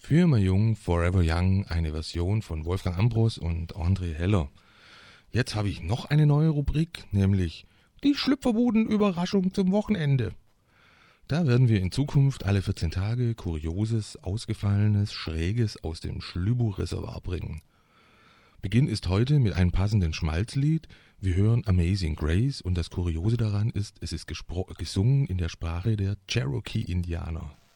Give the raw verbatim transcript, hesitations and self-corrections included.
Für immer jung, forever young, eine Version von Wolfgang Ambros und André Heller. Jetzt habe ich noch eine neue Rubrik, nämlich die Schlüpferbuden-Überraschung zum Wochenende. Da werden wir in Zukunft alle vierzehn Tage Kurioses, Ausgefallenes, Schräges aus dem Schlübu-Reservoir bringen. Beginn ist heute mit einem passenden Schmalzlied. Wir hören Amazing Grace und das Kuriose daran ist, es ist gesungen in der Sprache der Cherokee-Indianer.